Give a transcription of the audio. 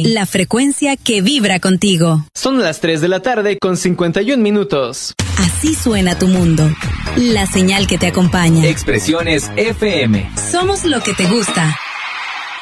La frecuencia que vibra contigo. Son las 3 de la tarde con 51 minutos. Así suena tu mundo. La señal que te acompaña. Expresiones FM. Somos lo que te gusta.